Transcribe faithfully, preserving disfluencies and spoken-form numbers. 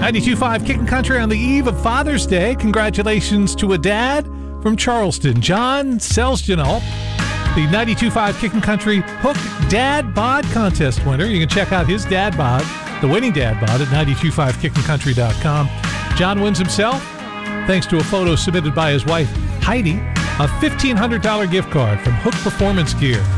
ninety-two point five Kickin' Country on the eve of Father's Day. Congratulations to a dad from Charleston, John Selstjanal, the ninety-two point five Kickin' Country Hook Dad Bod Contest winner. You can check out his dad bod, the winning dad bod, at nine two point five kickin country dot com. John wins himself, thanks to a photo submitted by his wife, Heidi, a fifteen hundred dollars gift card from Hook Performance Gear.